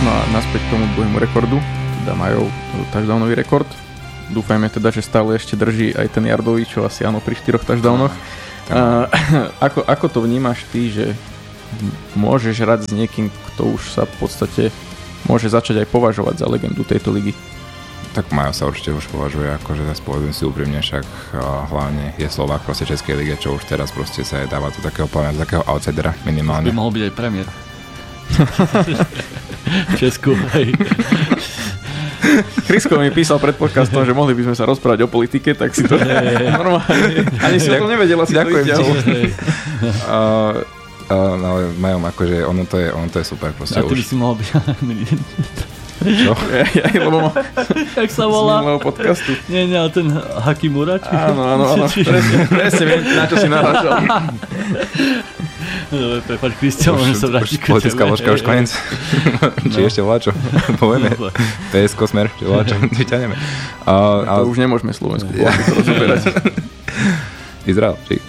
naspäť k tomu dlhému rekordu, teda majú touchdownový rekord. Dúfajme teda, že stále ešte drží aj ten yardový, čo asi áno pri 4 touchdownoch. Ako to vnímaš ty, že môžeš hrať s niekým, kto už sa v podstate môže začať aj považovať za legendu tejto ligy? Tak Majo sa určite už považuje, akože zase povedzme si úprimne, však hlavne je Slovák proste Českej lige, čo už teraz proste sa dáva do takého plania, do takého outsidera minimálne. Už by mohol byť aj premiér. V Česku, hej. Chrisko mi písal pred podcastom, že mohli by sme sa rozprávať o politike, tak si to normálne. Ani si o tom nevedela, si ďakujem to vyťahol. No Majom, akože ono to je super proste. A ty by si mohol byť... Čo? Lebo Jak sa volá? z minulého podcastu. Nie, ale ten Hakimura? Áno. Presne viem, na čo si narážal. Dobre, prepáč, Kristian, môžem sa vrátiť. Politická ložka už koniec. Či ešte voláčo? Povieme. PSK Smer, či voláčo? Vyťahneme. To už nemôžeme Slovensku rozoberať. Izrael, či?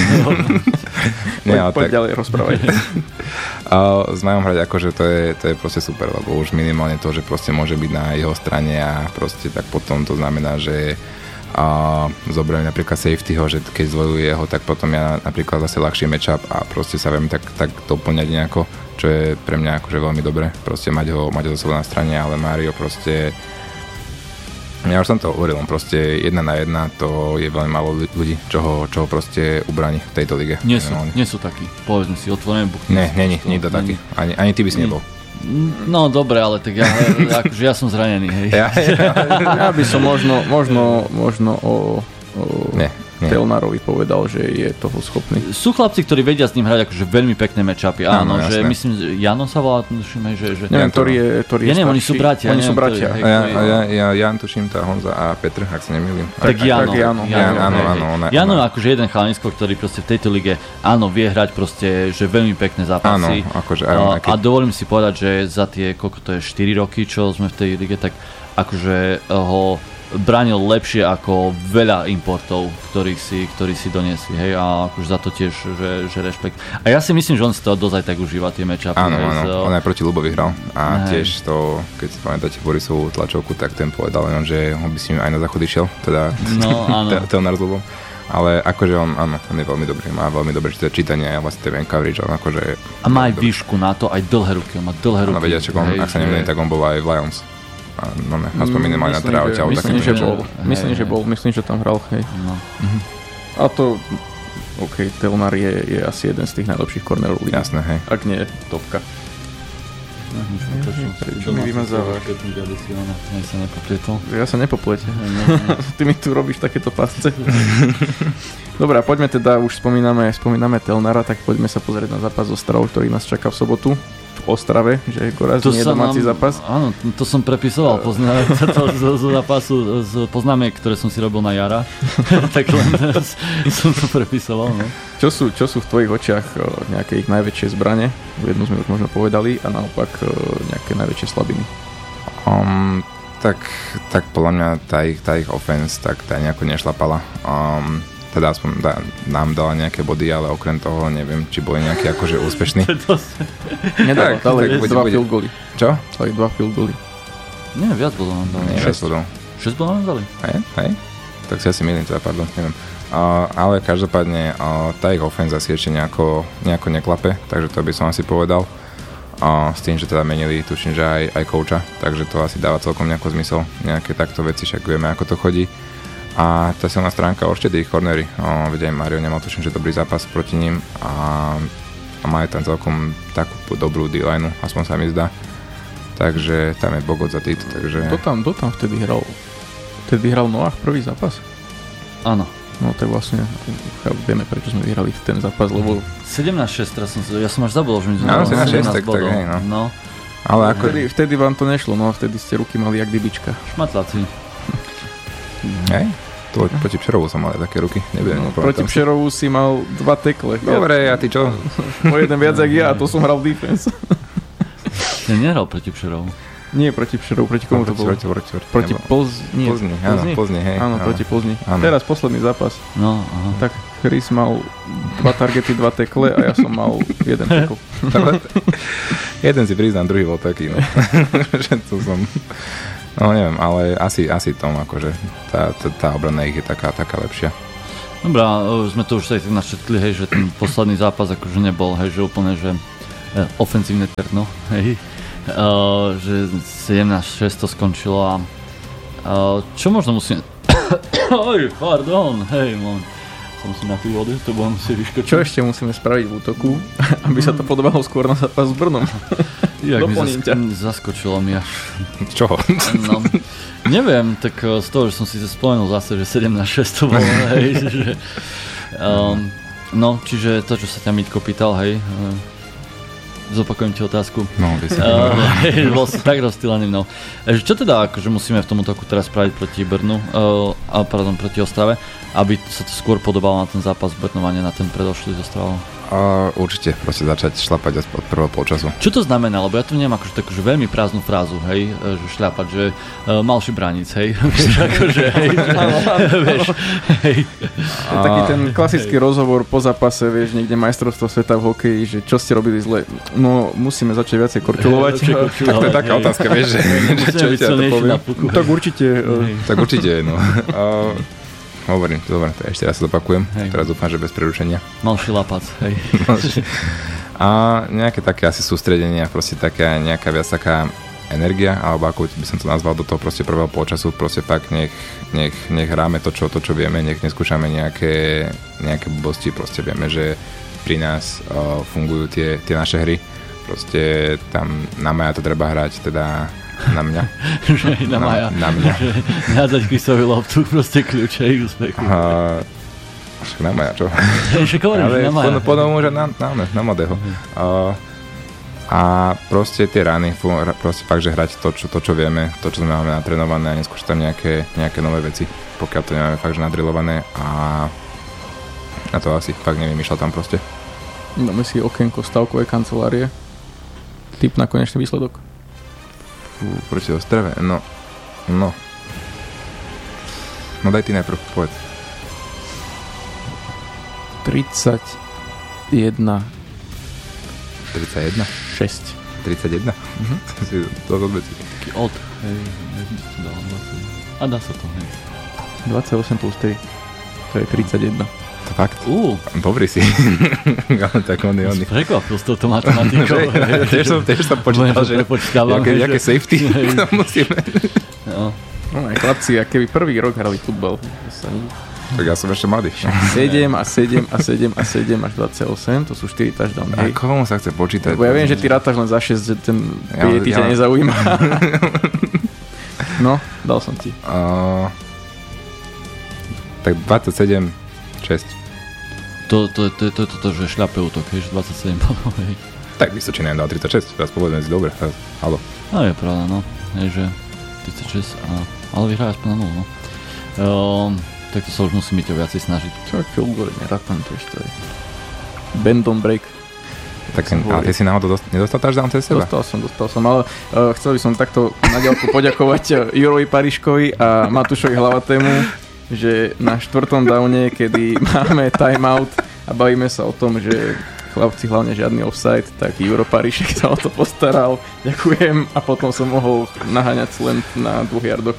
Poď ďalej, rozprávaj. S Majom hrať akože to je proste super, lebo už minimálne to, že proste môže byť na jeho strane a proste tak potom to znamená, že zoberiem napríklad safetyho, že keď zvojujú jeho, tak potom ja napríklad zase ľahší matchup a proste sa viem tak doplňať nejako, čo je pre mňa akože veľmi dobre, proste mať ho za sebou na strane, ale Mario proste ja už som to hovoril, proste 1 na 1 to je veľmi málo ľudí, čo ho proste ubraní v tejto lige. Nie sú takí, povedzme si, otvorene buchty. Nie, nikto taký, ani ty by si nebol. No dobre, ale tak ja som zranený, hej. Ja by som možno o Telnarovi povedal, že je toho schopný. Sú chlapci, ktorí vedia s ním hrať akože veľmi pekné matchupy. Áno, že jasné. myslím, Jano sa volá, tuším, že... Neviem, ktorý je ja neviem, oni sú bratia. Oni sú bratia. Ja tuším, tá Honza a Petr, ak sa nemýlim. Tak Jano. Jano je akože jeden chalansko, ktorý proste v tejto lige, áno, vie hrať proste, že veľmi pekné zápasy. Áno, akože aj a dovolím si povedať, že za tie, koľko to je, 4 roky, čo sme v tej lige, tak akože ho bránil lepšie ako veľa importov, ktorí si doniesli, hej, a akože za to tiež, že rešpekt. A ja si myslím, že on si to dosť aj tak užíva, tie matchupy. Áno, on aj proti Ľubovi hral a tiež to, keď si pamätáte Borisovú tlačovku, tak ten povedal len, že on by si aj na záchod išiel, teda Telnar s Ľubom. Ale akože on je veľmi dobrý, má veľmi dobré čítanie a vlastne ten coverage, on akože... A má aj výšku na to, aj dlhé ruky, on má dlhé ruky. Áno, vedia, ak sa nemýlim, tak on bol aj v Lions. Aspoň minimálne na trávote. Myslím, že tam hral, hej. No. A to, Telnar je asi jeden z tých najlepších cornerov ligy. Jasné, hej. Ak nie, topka. Čo mi vymazávaš? Ja sa nepopletiem. Ty mi tu robíš takéto pasce. Dobre, poďme teda, už spomíname Telnara, tak poďme sa pozrieť na zápas Ostravou, ktorý nás čaká v sobotu. V Ostrave, že je Goraz, nie je domáci zápas. Áno, to som prepisoval zo zápasu, z poznámiek, ktoré som si robil na jara. Tak len som to prepisoval. No. Čo sú v tvojich očiach nejaké ich najväčšie zbrane? Jednu sme už možno povedali a naopak nejaké najväčšie slabiny. Tak podľa mňa tá ich offense tak tá nejako nešlapala. Teda aspoň nám dala nejaké body, ale okrem toho neviem, či boli nejaké akože úspešní. Nedala, dali 2 field goally. Čo? Dali 2 field goally. Nie, viac bodov nám dali. 6 bodov. 6 bodov nám dali? Hej? Tak si asi mýlim, teda, pardon, neviem. Ale každopádne tá ich offense asi ešte nejako neklape, takže to by som asi povedal. S tým, že teda menili, tuším, že aj coacha, takže to asi dáva celkom nejako zmysel. Nejaké takto veci, však vieme, ako to chodí. A tá silná stránka určite ich cornery. Veď aj Mario nemal, tuším, že dobrý zápas proti ním a majú tam celkom takú dobrú D-line, aspoň sa mi zdá. Takže tam je Bogot za týto, takže... Kto tam vtedy hral? Vtedy hral Noah prvý zápas? Áno. No tak vlastne vieme, prečo sme vyhrali ten zápas, lebo... 17-6, ja som až zabudol, že my sme... Áno, 17-6, tak hej, no. No. Ale ako... Vtedy vám to nešlo, no vtedy ste ruky mali jak dybička. Šmatláci. Hej? Proti Pšerovu som mal také ruky. Proti Pšerovu si mal 2 tekle. Dobre, a ty čo? O jeden viac jak ja, a to som hral defense. Ja nehral proti Pšerovu. Nie proti Pšerovu, proti komu to bolo? Proti Plzni. Áno, Plzni, hej. Áno, proti Plzni. Teraz posledný zápas. No, aha. Tak Chris mal 2 targety, 2 tekle a ja som mal 1 tekl. Jeden si priznám, druhý bol taký, no. Že tu som... No neviem, ale asi tom, akože tá obrana ich je taká lepšia. Dobrá, sme to už aj tak našetkli, hej, že ten posledný zápas akože nebol, hej, že úplne, že ofenzívne terno, hej. Že 17-6 to skončilo a čo možno musíme... Oj, pardon, hej, som si na tú vodu, to budem si vyškočiť. Čo ešte musíme spraviť v útoku, aby sa to podobalo skôr na zápas s Brnom? Doplním ťa. Zaskočilo mi až. Čoho? No, neviem, tak z toho, že som si spomenul zase, že 17-6 to bolo, hej, že... no, čiže to, čo sa ťa Mitko pýtal, hej, zopakujem ti otázku. No, bol si tak rozstýlený mnou. Čo teda akože musíme v tom útoku teraz spraviť proti Brnu, proti Ostrave, aby sa to skôr podobalo na ten zápas Brnu a nie na ten predošlý z Ostravou? Určite, proste začať šľapať od prvého polčasu. Čo to znamená? Lebo ja tu nemám akože takú veľmi prázdnu frázu, hej, že šľapať, že malší bránic, hej, akože, hej, vieš, hej. Taký ten klasický rozhovor po zápase, vieš, niekde majstrovstvo sveta v hokeji, že čo ste robili zle? No, musíme začať viacej korčulovať. Tak to je taká otázka, vieš, že čo ti ja to poviem? Tak určite. Tak určite, no. Hovorím, dobre, to ešte raz zopakujem. Teraz dúfam, že bez prerušenia. Malší lapac, hej. A nejaké také asi sústredenie, proste taká nejaká viac taká energia, alebo ako by som to nazval, do toho proste prvého polčasu, proste fakt nech hráme to, čo vieme, nech neskúšame nejaké blbosti, proste vieme, že pri nás fungujú tie naše hry. Proste tam na Maja to treba hrať, teda na mňa. Na Maja. Na mňa. Hádzať Chrisovi loptu, proste kľúče ich úspechu. Však na Maja, čo? Však hovorím, že na Maja. Podobnú, že na Modeho. A proste tie rány, proste fakt, že hrať to, čo vieme, to, čo sme máme natrenované a neskúšať tam nejaké nové veci, pokiaľ to nemáme fakt, že nadrilované a to asi fakt nevymýšľal tam proste. Dáme si okienko stavkovej kancelárie. Tip na konečný výsledok. Proti Ostrave? No daj ty najprv, povedz. 31 31? 6. 31? Si to odveci. Taký odd, hej, a dá sa to, hej. 28 plus 3, to je 31. To fakt? Dobrý si. Ale tak on je. Prekvapil s touto matematikou. Tiež som počítal, že nejaké safety tam musíme. No aj chlapci, a keby prvý rok hrali futbal. Tak ja som ešte mladý. 7 a 7 a 7 a 7 až 28, to sú 4 touchdowny. A komu sa chce počítať? Lebo ja viem, že ty rátaš len za 6, že ten piety ťa nezaujíma. No, dal som ti. Tak 27, 6. To je to, že šľape útok, hej, 27 bodov, hej. Tak Vysočina im dal 36, teraz povedme si dobre, haló. No je pravda, no, hej, že 36, ale vyhrá aspoň na 0, no. Tak to sa už musí byť viacej snažiť. Čo, field goal, nerátam to ešte aj. Bend on break. Tak ale ty si náhodou nedostal touchdown cez seba? Dostal som, ale chcel by som takto na diaľku poďakovať Jurovi Pariškovi a Matúšovi Hlavatému, že na 4. downe, kedy máme timeout a bavíme sa o tom, že chlapci hlavne žiadny offside, tak Juro Parišek sa o to postaral. Ďakujem a potom som mohol naháňať slant na 2 yardoch.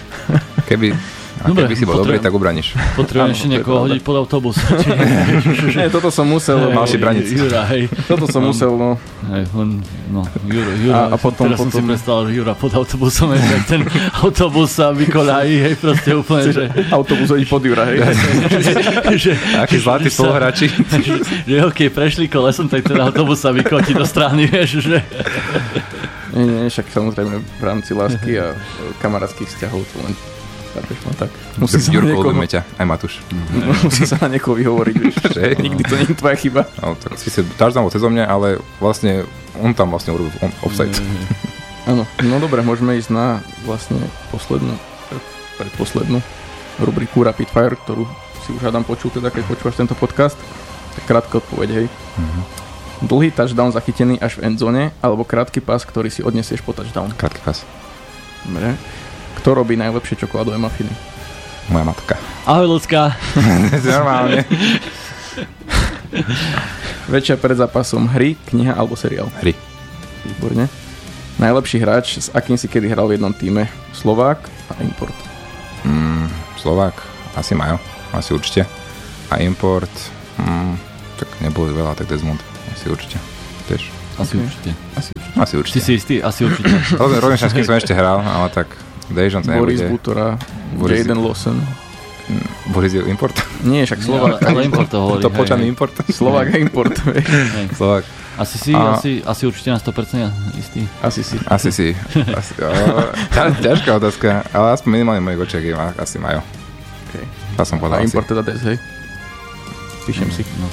Keby si bol dobrý, tak ubraníš. Potrebujem ešte niekoho hodiť pod autobus. Nie, toto som musel. Mal si braniť. Jura, hej. Toto som musel, no. Hej, Jura. A potom, teraz som si predstavil, že Jura pod autobusom, tak ten autobus sa vykoľají, hej, proste úplne, že... Autobus hodí pod Jura, hej. Akí zlatí spoluhráči. Že okej, prešli kolesom, tak ten autobus sa vykotí do strany, vieš, že... Nie, však samozrejme v rámci lásky a kamarátskych vzťahov to len... Tak. Musí sa Jurko, ľubíme ťa, aj Matúš. Musí sa na niekoho vyhovoriť, vieš. Nikdy to nie je tvoja chyba. No, tak si touchdown bol cez mňa, ale vlastne on tam vlastne urobil offside. Áno, no dobre, môžeme ísť na vlastne predposlednú rubriku Rapid Fire, ktorú si už hádam počul, teda keď počúvaš tento podcast. Tak krátka odpoveď, hej. Dlhý touchdown zachytený až v endzone, alebo krátky pas, ktorý si odnesieš po touchdown. Krátky pas. Dobre. Kto robí najlepšie čokoládové mafiny? Moja matka. Ahoj, ľudská. Normálne. Väčšia pred zápasom hry, kniha alebo seriál? Hry. Výborne. Najlepší hráč, s akým si kedy hral v jednom týme? Slovák a import? Slovák, asi Majo, asi určite. A import, tak nebolo veľa, tak Desmond, asi určite. Tiež. Asi určite. Asi určite. Ty si istý? Asi určite. Rozmýšľam, s kým som ešte hral, ale tak Dejan to Boris nebude. Butora, Boris- Jaden Lawson. Boris je import? Nie, však Slovák. Ale import to hovorí. To počaný import? Slovák a import. Hej. Slovák. Asi určite na 100% istý. Asi si. Ťažká otázka, ale aspoň minimálne mojich očiach je asi Majo. Okay. To som A povedal asi. import teda Des, hej? Píšem si. No,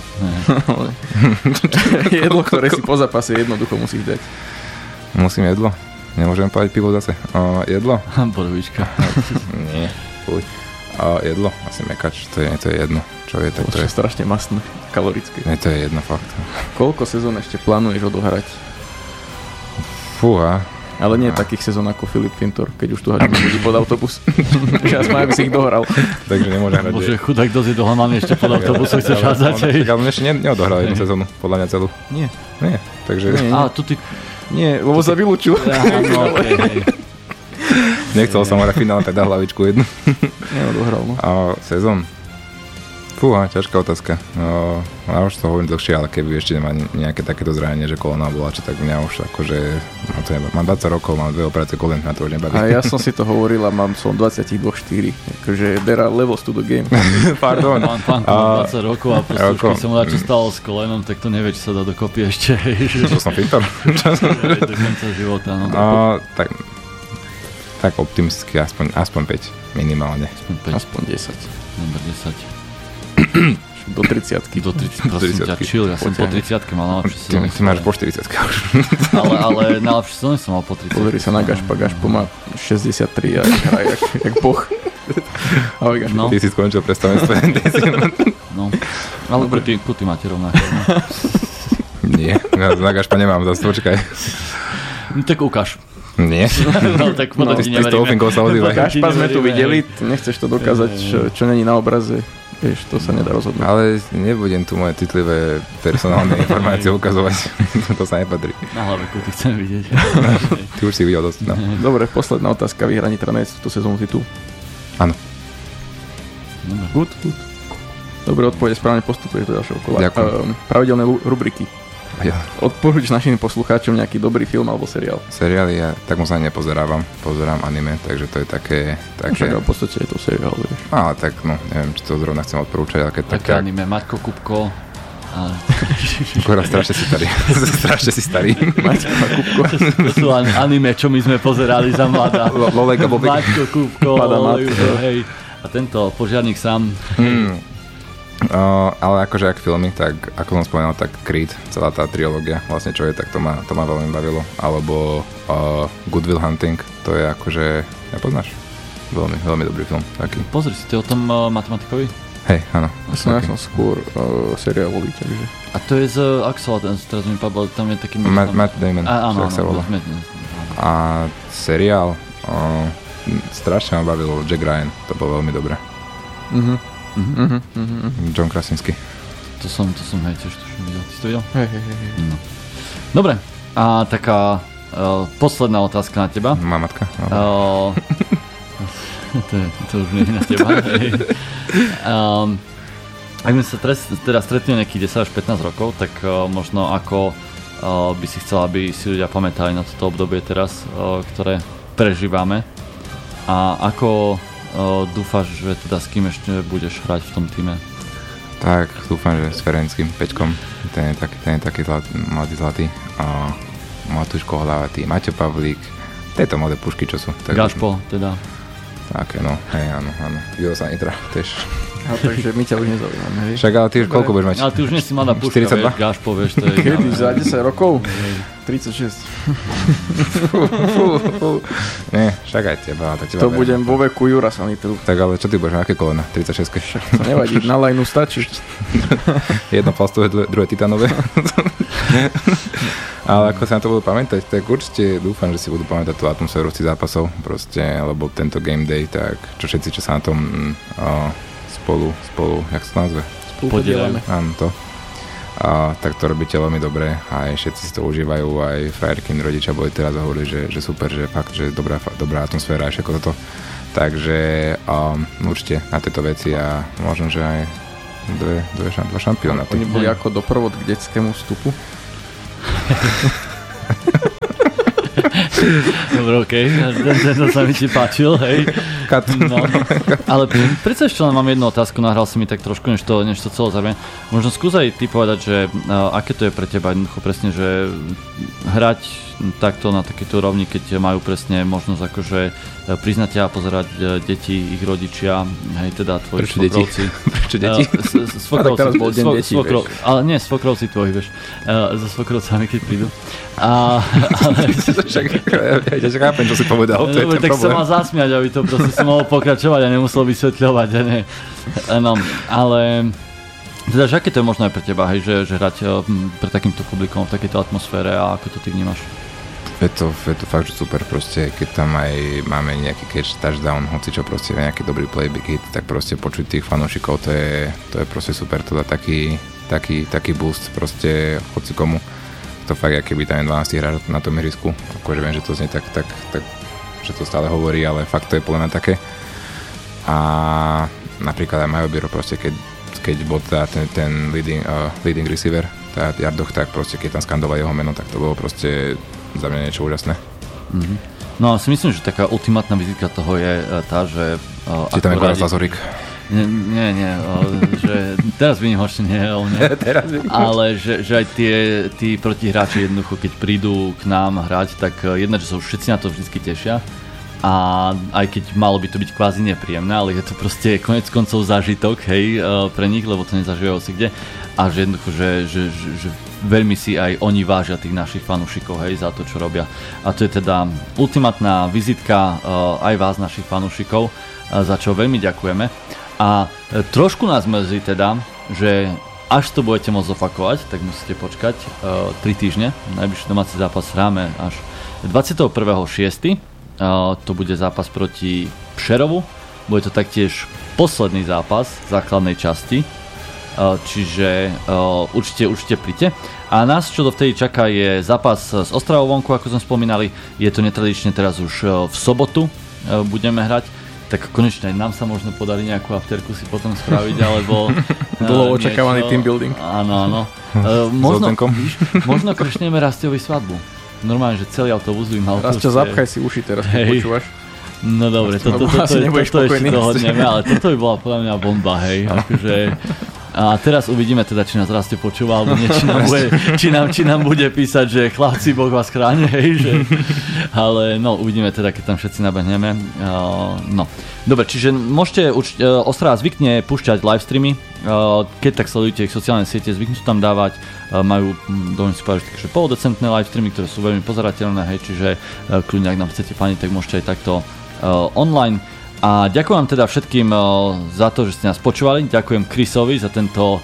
Jedlo, ktoré si po zápase jednoducho musíš dať. Musím jedlo? Nemôžem povedať pivo zase. Jedlo? Borovička. Nie. Fuj. Jedlo? Asi mekač. To je jedno. Čo je, tak To to je je. strašne mastné, kalorické. Nie, to je jedno fakt. Koľko sezón ešte plánuješ odohrať? Fúha. Ale nie takých sezón ako Filip Fintor, keď už tu hačíme ľudí pod autobus. Že aspoň aby si ich dohral. Takže nemôžem hrať. Bože, chudák dosť je dohľadný ešte pod autobusom chce šádzať. Tak ale on ešte neodohral jednu sezónu, podľa mňa celú. Nie. Nie, takže Nie, Á, tu ty... nie, lebo sa vylúčil. Áno, okej, hej. nechcel som hrať finále, tak dá hlavičku jednu. Neodohral, no. A sezón? Fúha, ťažká otázka. Ja už to hovorím dlhšie, ale keby ešte nemá nejaké takéto zranenie, že kolena bola, čo tak mňa už akože... Mám 20 rokov, mám 2 operácie kolien, na to už nebaví. A ja som si to hovoril a som 22-4. Akože there are levels to the game. Pardon. Pán má 20 rokov a proste už keď sa mu čo stalo s kolenom, tak to nevie, či sa dá dokopy ešte. To som Fintor. Do konca života. No. Tak optimisticky, aspoň 5, minimálne. Aspoň 10. Dobre, 10. Do 30-ky. Do 30, prosím ťa, chill, ja som po 30-ke mal najlepšie sezóny. Ty máš po 40-ke už. Ale najlepšie sezóny som mal po 30-ke. Pozri sa na Gašpa, Gašpo má 63 a hraje jak boh. Ahoj Gašpo. No. Ty si skončil predstavenstvo. No, ale kuty máte rovnako. No. Nie, na Gašpa nemám, zase počkaj. No, tak ukáž. Nie. No, tak potom ti Ty s tou neveríme. ofinkou sa ozývaj. Gašpa sme tu videli, nechceš to dokázať, čo není na obraze. Vieš, to sa nedá rozhodnúť. Ale nebudem tu moje citlivé personálne informácie ukazovať. To sa nepatrí. Na hlave kuty chcem vidieť. Ty už si videl dosť. No. Dobre, posledná otázka. Vyhrá Nitranec túto sezónu titul? Áno. Good. Dobre, odpovede správne postupuješ do ďalšieho kola. Ďakujem. Pravidelné rubriky. Ja. Odporúč našim poslucháčom nejaký dobrý film alebo seriál. Seriály ja tak moc ani nepozerávam. Pozerám anime, takže to je také... Však v podstate je to seriál, vieš. Ale tak, no, neviem, či to zrovna chcem odporúčať, ale keď Také anime, Maťko Kupko. Akorát strašne si starý. Maťko a Kupko. To sú anime, čo my sme pozerali za mladá. Lolejka Bobek. Maťko Kupko, Mladá matka. hej. A tento požiarník sám. Ale akože ak filmy, tak ako som spomenul, tak Creed, celá tá trilógia, vlastne čo je, tak to ma veľmi bavilo. Alebo Good Will Hunting, to je akože, nepoznáš? Veľmi, veľmi dobrý film, taký. Pozri si, to je o tom matematikovi? Hej, áno. Ja som skôr seriálový, takže. A to je z Axela, teraz mi padlo, tam je taký... Matt Damon, Áno, tak sa volá. áno. A seriál, strašne ma bavilo Jack Ryan, to bolo veľmi dobré. John Krasinski. To som hej, tiež tuším videl. Ty si to videl? Hej. No. Dobre, a taká posledná otázka na teba. Mamatka. To už nie je na teba. Ak my sa teda stretneme nejakých 10 až 15 rokov, tak možno ako by si chcela, aby si ľudia pamätali na toto obdobie teraz, ktoré prežívame. A ako dúfaš, že teda s kým ešte budeš hrať v tom týme? Tak, dúfam, že s Ferenckým Peťkom, ten je taký mladý zlatý. Matúško Hlavatý, Maťo Pavlík, tieto mladé pušky, čo sú. Gašpo, teda. Také, no, hej, áno. Judo sa Nitra, tiež. Takže my ťa už nezaujímame, hej? Však, ale ty už koľko budeš mať? Ale ty už nie si mladá puška, 42? vieš, Gašpo, vieš, to je... Kedy? Za 10 rokov? 36. Nie, však aj teba. To budem vo veku Jurasa Nitru. Tak ale čo ty budeš, aké kolena? 36? To nevadí, na lajnu stačí. Jedno plastové, druhé titanové. Ale ako sa na to budú pamätať, tak určite dúfam, že si budú pamätať tú atmosféru z tých zápasov, proste, lebo tento game day, tak čo všetci, čo sa na tom spolu, jak sa to nazve? Podielame. Áno, to. tak to robíte veľmi dobre a aj všetci si to užívajú, aj frajerky, rodičia boli teraz a hovorili, že super, že fakt, že dobrá atmosféra a všetko toto. Takže určite na tieto veci a možno, že aj dva šampionáty. Oni boli ako doprovod k detskému vstupu? Dobre, okej. Tento sa mi ti páčil, hej. No. Ale predsa ešte len mám jednu otázku, nahral si mi tak trošku, než to celé zaujímavé. Možno skús aj ty povedať, že aké to je pre teba jednoducho presne, že hrať takto na takéto úrovni, keď majú presne možnosť akože priznať a pozerať deti, ich rodičia, hej, teda tvoji svokrovci. Prečo deti? Ale nie, svokrovci tvoji, vieš. So svokrovcami, keď prídu. Ja chápem, čo si povedal, to je ten tak problém. sa mal zasmiať, aby to proste si mohol pokračovať a nemusel vysvetľovať. No, ale teda, že aké to je možno aj pre teba, hej, že hrať pre takýmto publikom v takejto atmosfére a ako to ty vnímaš? Je to fakt, že super proste, keď tam aj máme nejaký catch, touchdown, hoci čo proste nejaký dobrý play, big hit, tak proste počuť tých fanúšikov, to je proste super, to dá taký boost proste hoci komu. To fakt, keby tam 12 hráč na tom ihrisku, akože viem, že to znie tak, že to stále hovorí, ale fakt to je podľa mňa také. A napríklad aj Majo Biro proste, keď bol ten leading receiver, tá Jardoch, tak proste keď tam skandoval jeho meno, tak to bolo proste za mňa niečo úžasné. Mm-hmm. No a si myslím, že taká ultimátna vizitka toho je tá, že... Či tam je Gorazd Lazorík. Nie, že teraz vynimočne nie, ale že aj tí protihráči jednoducho, keď prídu k nám hrať, tak jedna, že sa už všetci na to vždycky tešia a aj keď malo by to byť kvázi nepríjemné, ale je to proste konec koncov zážitok, hej, pre nich, lebo to nezažívajú si kde a že jednoducho, že veľmi si aj oni vážia tých našich fanúšikov, hej, za to, čo robia. A to je teda ultimátna vizitka aj vás, našich fanúšikov, za čo veľmi ďakujeme. A trošku nás mrzí teda, že až to budete môcť zopakovať, tak musíte počkať 3 týždne. Najbližší domáci zápas hráme až 21.6. To bude zápas proti Přerovu. Bude to taktiež posledný zápas základnej časti. Čiže určite príďte. A nás, čo dovtedy čaká, je zápas s Ostravou vonku, ako sme spomínali. Je to netradične teraz už v sobotu budeme hrať. Tak konečne nám sa možno podarí nejakú afterku si potom spraviť, alebo dlho očakávaný team building. Áno. Možno kršneme Rastiovi svadbu. Normálne, že celý autobus by mal... Rastio, zapchaj si uši teraz, keď počúvaš. No dobre, toto ešte dohodneme, ale toto by bola podľa mňa bomba, hej. Akože... A teraz uvidíme teda, či nás Rastio počúva, alebo nie, či nám bude písať, že chlapci, Boh vás chráni, hej, že... Ale no, uvidíme teda, keď tam všetci nabehneme. No, dobre, čiže môžete Ostrava zvykne púšťať live streamy, keď tak sledujete ich sociálne siete, zvyknú tam dávať, majú, dovolím si povedať, že polodecentné live streamy, ktoré sú veľmi pozerateľné, hej, čiže kľudne, ak nám chcete faniť, tak môžete aj takto online. A ďakujem vám teda všetkým za to, že ste nás počúvali. Ďakujem Chrisovi za tento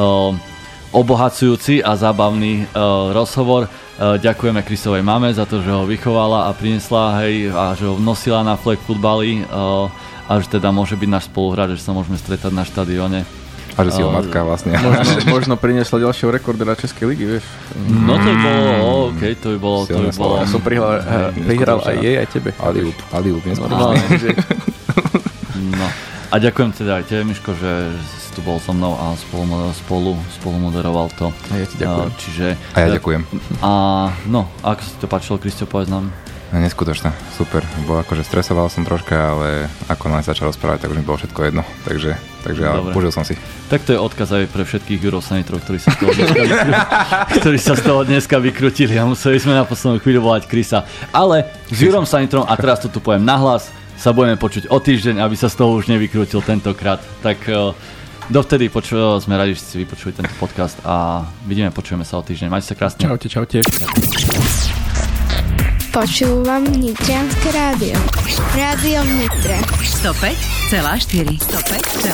obohacujúci a zábavný rozhovor. Ďakujeme Chrisovej mame za to, že ho vychovala a priniesla, hej, a že ho nosila na flag futbali a že teda môže byť náš spoluhráč, že sa môžeme stretať na štadióne. A že si ho matka vlastne. Možno priniesla ďalšieho rekordera Českej ligy, vieš. No to by bolo, okej, to by bolo. Ja som prihral aj jej, aj tebe. Aliup, nespočívané. No. A ďakujem teda aj tebe, Miško, že si tu bol so mnou a spolu moderoval to. A ja ti ďakujem. A ja ďakujem. A no, ako si to páčilo, Kristio, povedz nám. Neskutočné, super. Bo akože stresoval som troška, ale ako len začal rozprávať, tak už mi bolo všetko jedno. Takže ale užil som si. Tak to je odkaz aj pre všetkých Eurosanitrov, ktorí sa z toho dneska vykrutili a museli sme na poslednú chvíľu volať Krisa. Ale s Eurom Sanitrom, a teraz to tu poviem nahlas, sa budeme počuť o týždeň, aby sa z toho už nevykrutil tentokrát. Tak dovtedy sme radi, že si vypočuli tento podcast a počujeme sa o týždeň. Majte sa krásne. Čaute. Počúvam Nitrianske rádio. Rádio v Nitre. 105,4.